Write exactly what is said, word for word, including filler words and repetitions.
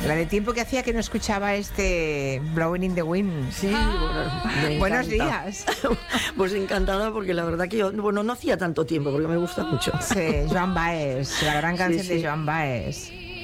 La de tiempo que hacía que no escuchaba este Blowing in the Wind. Sí, ah. bueno, buenos días. Pues encantada porque la verdad que yo, bueno, no hacía tanto tiempo porque me gusta mucho. Sí, Joan Baez, la gran canción sí, sí. de Joan Baez.